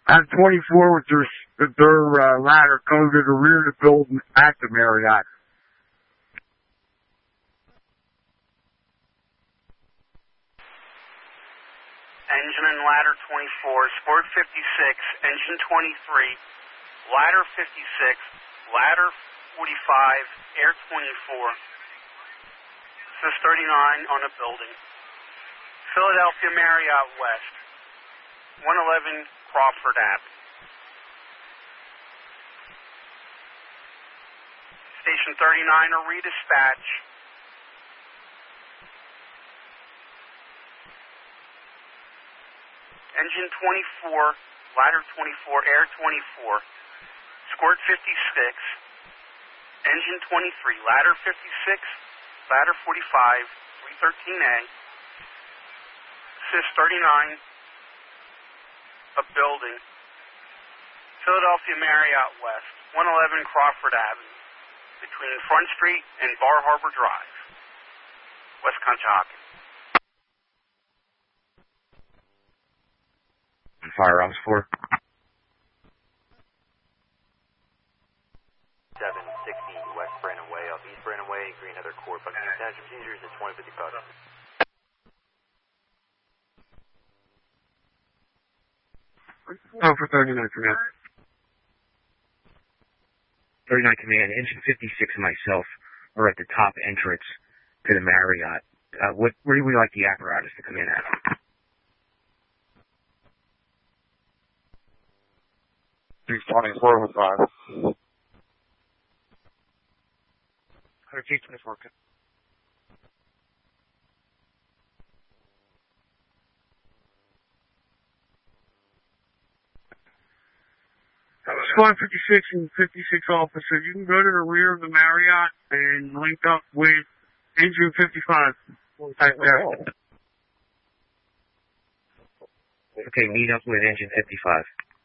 At 24 with their ladder going to the rear of the building at the Marriott. Engine and ladder 24, Sport 56, engine 23, ladder 56, ladder 45, air 24, Sis 39 on a building. Philadelphia Marriott West, 111 Crawford Ave. Station 39 are redispatch. Engine 24, ladder 24, air 24, Squirt 56, engine 23, ladder 56, ladder 45, 313A, Sis 39, a building, Philadelphia Marriott West, 111 Crawford Avenue, between Front Street and Bar Harbor Drive, West Conshohocken. Firearms 4. 760 West Brandon Way, off East Brandon Way, Green Heather Court, Buckingham Township Procedures at 2055. 39 command. 39 command, engine 56 and myself are at the top entrance to the Marriott. Where do we like the apparatus to come in at? He's 24 with 5. 100 is working. Squad 56 and 56 officer, you can go to the rear of the Marriott and link up with engine 55. Right there. Okay, meet up with engine 55.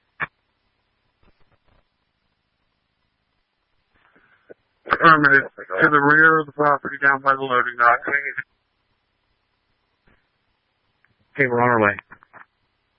Affirmative. To the rear of the property down by the loading dock. Okay, we're on our way.